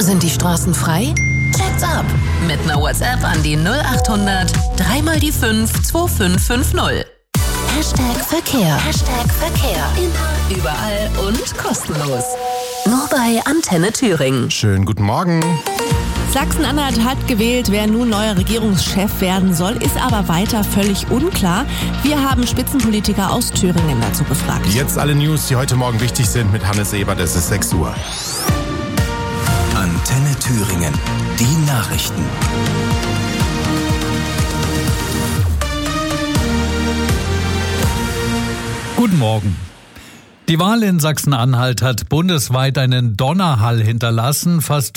Sind die Straßen frei? Check's ab. Mit einer WhatsApp an die 0800 3 mal die 5 2550. Verkehr. Verkehr. Immer, überall und kostenlos. Nur bei Antenne Thüringen. Schönen guten Morgen. Sachsen-Anhalt hat gewählt, wer nun neuer Regierungschef werden soll, ist aber weiter völlig unklar. Wir haben Spitzenpolitiker aus Thüringen dazu befragt. Jetzt alle News, die heute Morgen wichtig sind, mit Hannes Ebert. Es ist 6 Uhr. Antenne Thüringen. Die Nachrichten. Guten Morgen. Die Wahl in Sachsen-Anhalt hat bundesweit einen Donnerhall hinterlassen. Fast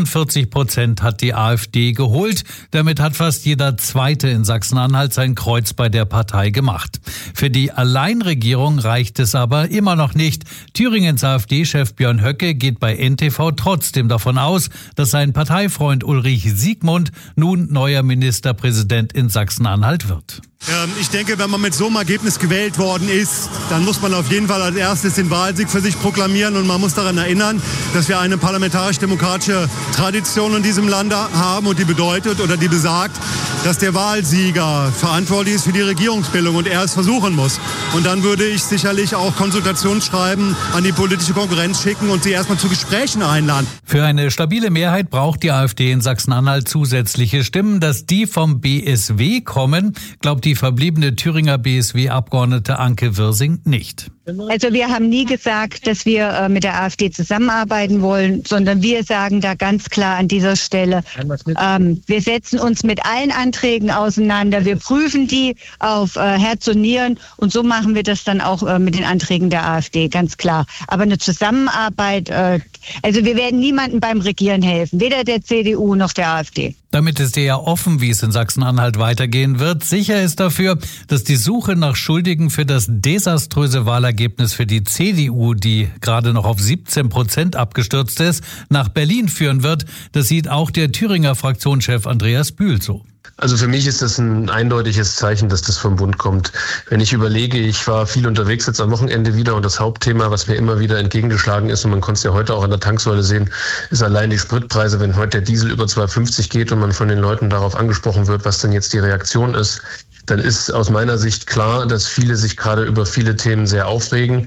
44% hat die AfD geholt. Damit hat fast jeder Zweite in Sachsen-Anhalt sein Kreuz bei der Partei gemacht. Für die Alleinregierung reicht es aber immer noch nicht. Thüringens AfD-Chef Björn Höcke geht bei NTV trotzdem davon aus, dass sein Parteifreund Ulrich Siegmund nun neuer Ministerpräsident in Sachsen-Anhalt wird. Ich denke, wenn man mit so einem Ergebnis gewählt worden ist, dann muss man auf jeden Fall als erstes den Wahlsieg für sich proklamieren und man muss daran erinnern, dass wir eine parlamentarisch-demokratische Tradition in diesem Land haben und die bedeutet oder die besagt, dass der Wahlsieger verantwortlich ist für die Regierungsbildung und er es versuchen muss. Und dann würde ich sicherlich auch Konsultationsschreiben an die politische Konkurrenz schicken und sie erstmal zu Gesprächen einladen. Für eine stabile Mehrheit braucht die AfD in Sachsen-Anhalt zusätzliche Stimmen. Dass die vom BSW kommen, glaubt die verbliebene Thüringer BSW-Abgeordnete Anke Wirsing nicht. Also wir haben nie gesagt, dass wir mit der AfD zusammenarbeiten wollen, sondern wir sagen da ganz klar an dieser Stelle, wir setzen uns mit allen Anträgen auseinander, wir prüfen die auf Herz und Nieren und so machen wir das dann auch mit den Anträgen der AfD, ganz klar. Aber eine Zusammenarbeit, also wir werden niemandem beim Regieren helfen, weder der CDU noch der AfD. Damit ist ja offen, wie es in Sachsen-Anhalt weitergehen wird. Sicher ist dafür, dass die Suche nach Schuldigen für das desaströse Wahlergebnis für die CDU, die gerade noch auf 17% abgestürzt ist, nach Berlin führen wird. Das sieht auch der Thüringer Fraktionschef Andreas Bühl so. Also für mich ist das ein eindeutiges Zeichen, dass das vom Bund kommt. Wenn ich überlege, ich war viel unterwegs jetzt am Wochenende wieder und das Hauptthema, was mir immer wieder entgegengeschlagen ist, und man konnte es ja heute auch an der Tanksäule sehen, ist allein die Spritpreise. Wenn heute der Diesel über 2,50 geht und man von den Leuten darauf angesprochen wird, was denn jetzt die Reaktion ist, dann ist aus meiner Sicht klar, dass viele sich gerade über viele Themen sehr aufregen.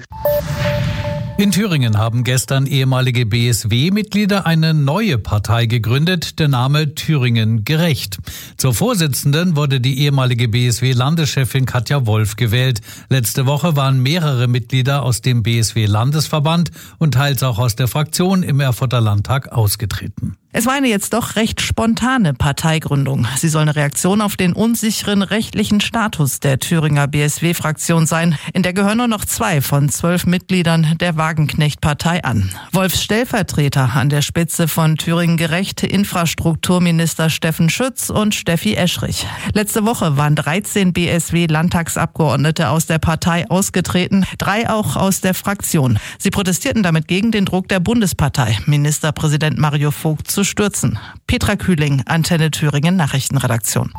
In Thüringen haben gestern ehemalige BSW-Mitglieder eine neue Partei gegründet, der Name Thüringen Gerecht. Zur Vorsitzenden wurde die ehemalige BSW-Landeschefin Katja Wolf gewählt. Letzte Woche waren mehrere Mitglieder aus dem BSW-Landesverband und teils auch aus der Fraktion im Erfurter Landtag ausgetreten. Es war eine jetzt doch recht spontane Parteigründung. Sie soll eine Reaktion auf den unsicheren rechtlichen Status der Thüringer BSW-Fraktion sein. In der gehören nur noch 2 von 12 Mitgliedern der Wagenknecht-Partei an. Wolfs Stellvertreter an der Spitze von Thüringen Gerecht, Infrastrukturminister Steffen Schütz und Steffi Eschrich. Letzte Woche waren 13 BSW-Landtagsabgeordnete aus der Partei ausgetreten, 3 auch aus der Fraktion. Sie protestierten damit gegen den Druck der Bundespartei, Ministerpräsident Mario Vogt zu stürzen. Petra Kühling, Antenne Thüringen Nachrichtenredaktion.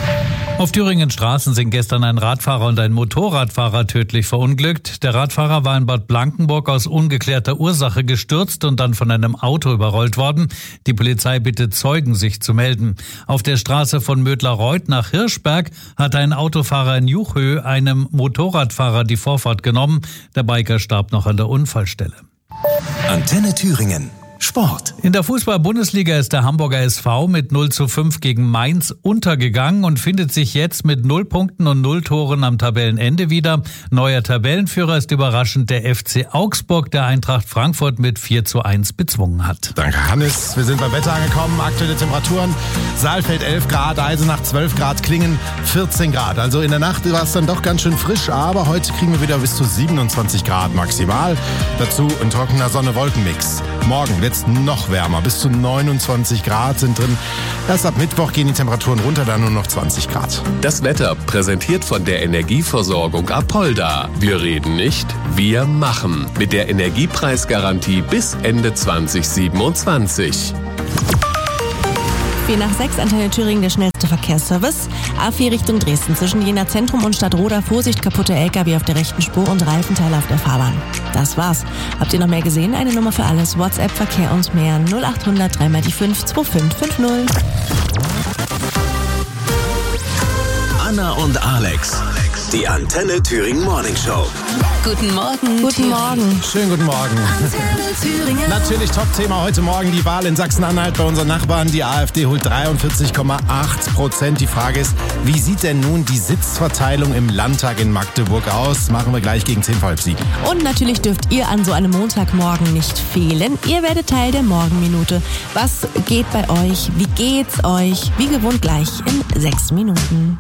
Auf Thüringens Straßen sind gestern ein Radfahrer und ein Motorradfahrer tödlich verunglückt. Der Radfahrer war in Bad Blankenburg aus ungeklärter Ursache gestürzt und dann von einem Auto überrollt worden. Die Polizei bittet Zeugen, sich zu melden. Auf der Straße von Mödlarreuth nach Hirschberg hat ein Autofahrer in Juchhö einem Motorradfahrer die Vorfahrt genommen. Der Biker starb noch an der Unfallstelle. Antenne Thüringen. Sport. In der Fußball-Bundesliga ist der Hamburger SV mit 0:5 gegen Mainz untergegangen und findet sich jetzt mit 0 Punkten und 0 Toren am Tabellenende wieder. Neuer Tabellenführer ist überraschend der FC Augsburg, der Eintracht Frankfurt mit 4:1 bezwungen hat. Danke, Hannes. Wir sind beim Wetter angekommen. Aktuelle Temperaturen: Saalfeld 11 Grad, Eisenach 12 Grad, Klingen 14 Grad. Also in der Nacht war es dann doch ganz schön frisch, aber heute kriegen wir wieder bis zu 27 Grad maximal. Dazu ein trockener Sonne-Wolken-Mix. Morgen wird es noch wärmer, bis zu 29 Grad sind drin. Erst ab Mittwoch gehen die Temperaturen runter, dann nur noch 20 Grad. Das Wetter präsentiert von der Energieversorgung Apolda. Wir reden nicht, wir machen. Mit der Energiepreisgarantie bis Ende 2027. 5 nach 6, Antenne Thüringen, der schnellste Verkehrsservice. A4 Richtung Dresden, zwischen Jena Zentrum und Stadtroda, Vorsicht, kaputte LKW auf der rechten Spur und Reifenteile auf der Fahrbahn. Das war's. Habt ihr noch mehr gesehen? Eine Nummer für alles. WhatsApp, Verkehr und mehr. 0800 3 mal die 5 2550. Anna und Alex, die Antenne Thüringen Morning Show. Guten Morgen. Guten Morgen. Schönen guten Morgen. Antenne Thüringen. Natürlich Top-Thema heute Morgen, die Wahl in Sachsen-Anhalt bei unseren Nachbarn. Die AfD holt 43,8%. Die Frage ist, wie sieht denn nun die Sitzverteilung im Landtag in Magdeburg aus? Machen wir gleich gegen 10:30. Und natürlich dürft ihr an so einem Montagmorgen nicht fehlen. Ihr werdet Teil der Morgenminute. Was geht bei euch? Wie geht's euch? Wie gewohnt gleich in 6 Minuten.